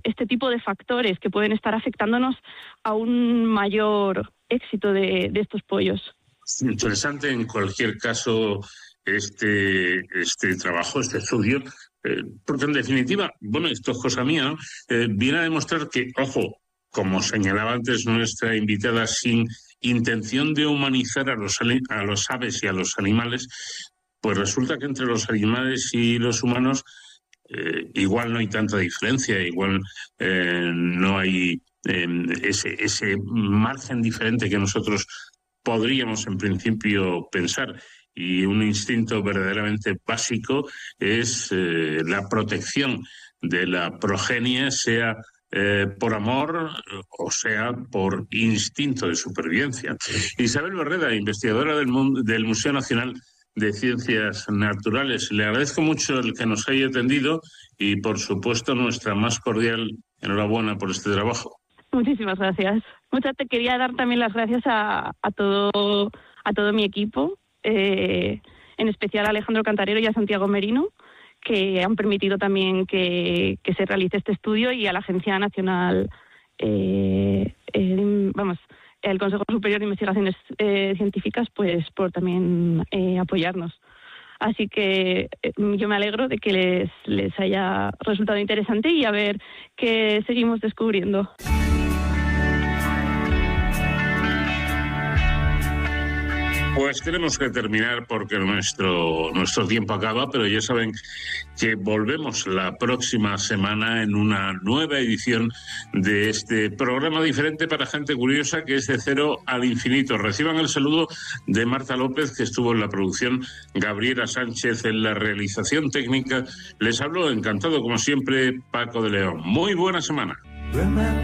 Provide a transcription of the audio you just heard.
este tipo de factores que pueden estar afectándonos a un mayor éxito de estos pollos. Interesante en cualquier caso este trabajo, este estudio, porque en definitiva, bueno, esto es cosa mía, ¿no? Viene a demostrar que, ojo, como señalaba antes nuestra invitada, sin intención de humanizar a los aves y a los animales, pues resulta que entre los animales y los humanos igual no hay tanta diferencia, igual no hay ese margen diferente que nosotros podríamos en principio pensar. Y un instinto verdaderamente básico es la protección de la progenie, sea por amor o sea por instinto de supervivencia. Isabel Barreda, investigadora del Museo Nacional de Ciencias Naturales, le agradezco mucho el que nos haya atendido y, por supuesto, nuestra más cordial enhorabuena por este trabajo. Muchísimas gracias. Te quería dar también las gracias a todo mi equipo, en especial a Alejandro Cantarero y a Santiago Merino, que han permitido también que se realice este estudio, y a la Agencia Nacional, el Consejo Superior de Investigaciones Científicas, pues por también apoyarnos. Así que yo me alegro de que les haya resultado interesante, y a ver qué seguimos descubriendo. Pues tenemos que terminar porque nuestro tiempo acaba, pero ya saben que volvemos la próxima semana en una nueva edición de este programa diferente para gente curiosa, que es De Cero al Infinito. Reciban el saludo de Marta López, que estuvo en la producción, Gabriela Sánchez en la realización técnica. Les hablo encantado, como siempre, Paco de León. Muy buena semana.